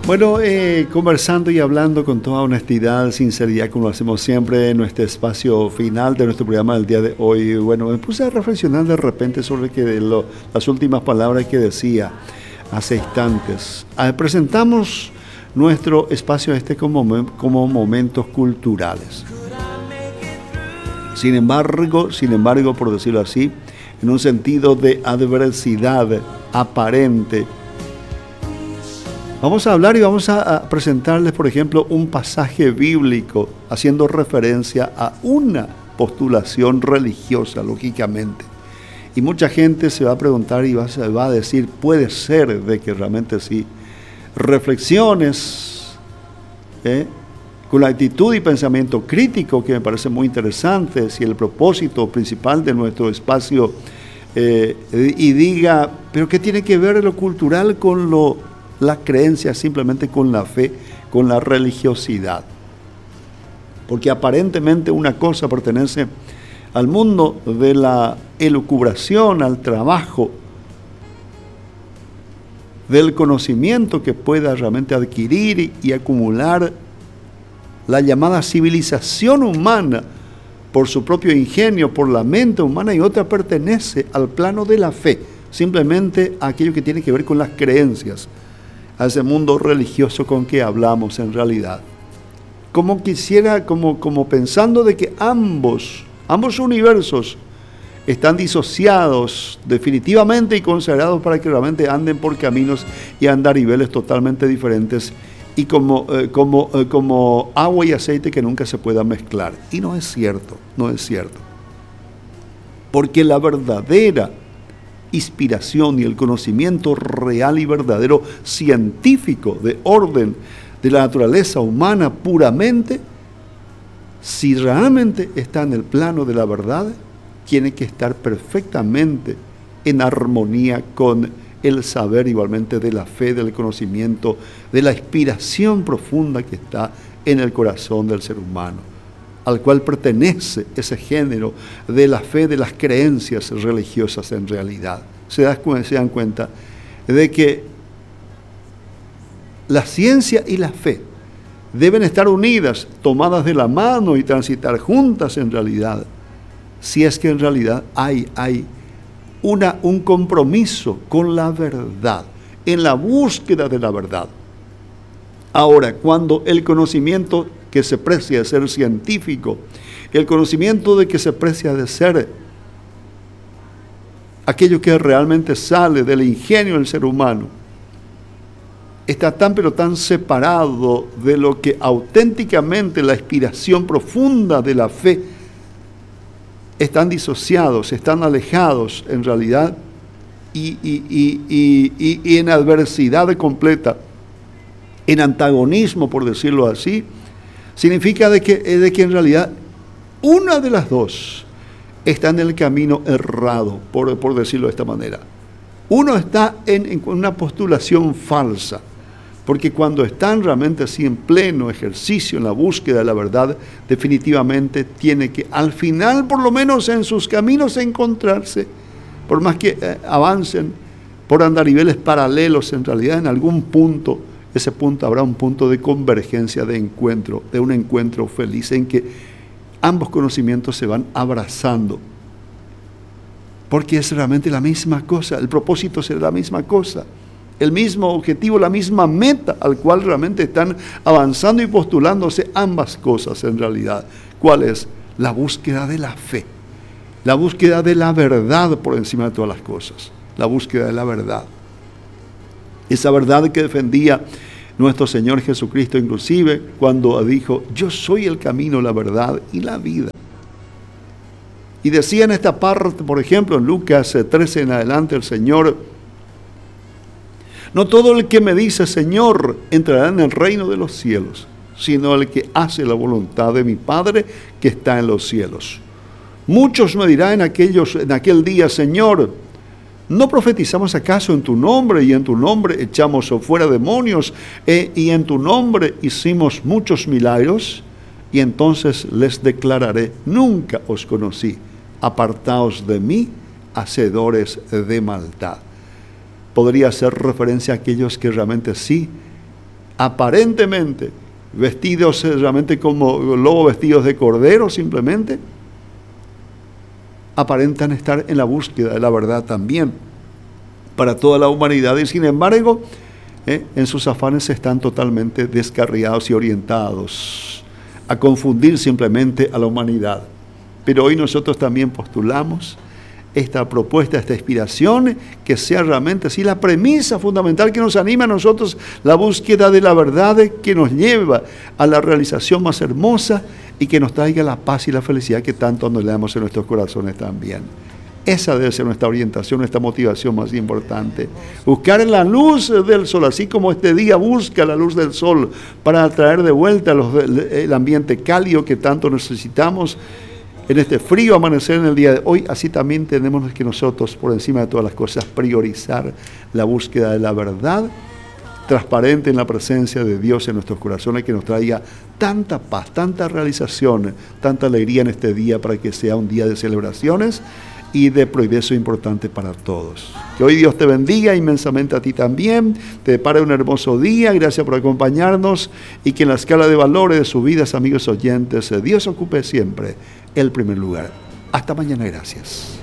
Bueno, conversando y hablando con toda honestidad, sinceridad, como lo hacemos siempre en nuestro espacio final de nuestro programa del día de hoy, bueno, me puse a reflexionar de repente sobre las últimas palabras que decía hace instantes. Presentamos nuestro espacio como momentos culturales. Sin embargo, por decirlo así, en un sentido de adversidad aparente, vamos a hablar y vamos a presentarles, por ejemplo, un pasaje bíblico haciendo referencia a una postulación religiosa, lógicamente. Y mucha gente se va a preguntar y va a decir, puede ser de que realmente sí. Reflexiones con la actitud y pensamiento crítico, que me parece muy interesante, si el propósito principal de nuestro espacio, y diga, pero ¿qué tiene que ver lo cultural con la creencia, simplemente con la fe, con la religiosidad? Porque aparentemente una cosa pertenece al mundo de la elucubración, al trabajo, del conocimiento que pueda realmente adquirir y acumular la llamada civilización humana por su propio ingenio, por la mente humana, y otra pertenece al plano de la fe, simplemente a aquello que tiene que ver con las creencias, a ese mundo religioso con que hablamos en realidad. Como pensando de que ambos universos están disociados definitivamente y consagrados para que realmente anden por caminos y andariveles totalmente diferentes, y como agua y aceite que nunca se pueda mezclar. Y no es cierto. Porque la verdadera inspiración y el conocimiento real y verdadero científico de orden de la naturaleza humana puramente, si realmente está en el plano de la verdad, tiene que estar perfectamente en armonía con el saber, igualmente de la fe, del conocimiento, de la inspiración profunda que está en el corazón del ser humano, al cual pertenece ese género de la fe, de las creencias religiosas en realidad. Se dan cuenta de que la ciencia y la fe deben estar unidas, tomadas de la mano y transitar juntas en realidad, si es que en realidad hay un compromiso con la verdad, en la búsqueda de la verdad. Ahora, cuando el conocimiento que se precia de ser científico, el conocimiento de que se precia de ser aquello que realmente sale del ingenio del ser humano, está tan separado de lo que auténticamente la inspiración profunda de la fe, están disociados, están alejados en realidad y en adversidad completa, en antagonismo, por decirlo así, significa de que en realidad una de las dos está en el camino errado, por decirlo de esta manera. Uno está en una postulación falsa, porque cuando están realmente así en pleno ejercicio en la búsqueda de la verdad, definitivamente tiene que al final, por lo menos en sus caminos, encontrarse, por más que avancen por andariveles paralelos, en realidad en algún punto, ese punto habrá un punto de convergencia, de encuentro, de un encuentro feliz en que ambos conocimientos se van abrazando, porque es realmente la misma cosa, el propósito será la misma cosa, el mismo objetivo, la misma meta al cual realmente están avanzando y postulándose ambas cosas en realidad. ¿Cuál es? La búsqueda de la fe, la búsqueda de la verdad por encima de todas las cosas, la búsqueda de la verdad. Esa verdad que defendía nuestro Señor Jesucristo inclusive cuando dijo, yo soy el camino, la verdad y la vida. Y decía en esta parte, por ejemplo, en Lucas 13 en adelante, el Señor, no todo el que me dice Señor entrará en el reino de los cielos, sino el que hace la voluntad de mi Padre que está en los cielos. Muchos me dirán en aquel día, Señor, ¿no profetizamos acaso en tu nombre, y en tu nombre echamos fuera demonios, y en tu nombre hicimos muchos milagros? Y entonces les declararé, nunca os conocí, apartaos de mí, hacedores de maldad. Podría hacer referencia a aquellos que realmente sí aparentemente vestidos realmente como lobos vestidos de cordero simplemente, aparentan estar en la búsqueda de la verdad también para toda la humanidad, y sin embargo, en sus afanes están totalmente descarriados y orientados a confundir simplemente a la humanidad. Pero hoy nosotros también postulamos esta propuesta, esta inspiración, que sea realmente así la premisa fundamental que nos anima a nosotros, la búsqueda de la verdad que nos lleva a la realización más hermosa y que nos traiga la paz y la felicidad que tanto anhelamos en nuestros corazones también. Esa debe ser nuestra orientación, nuestra motivación más importante. Buscar la luz del sol, así como este día busca la luz del sol para traer de vuelta el ambiente cálido que tanto necesitamos en este frío amanecer en el día de hoy. Así también tenemos que nosotros, por encima de todas las cosas, priorizar la búsqueda de la verdad transparente en la presencia de Dios en nuestros corazones, que nos traiga tanta paz, tanta realización, tanta alegría en este día, para que sea un día de celebraciones y de progreso importante para todos. Que hoy Dios te bendiga inmensamente a ti también, te depare un hermoso día, gracias por acompañarnos, y que en la escala de valores de sus vidas, amigos oyentes, Dios ocupe siempre el primer lugar. Hasta mañana, gracias.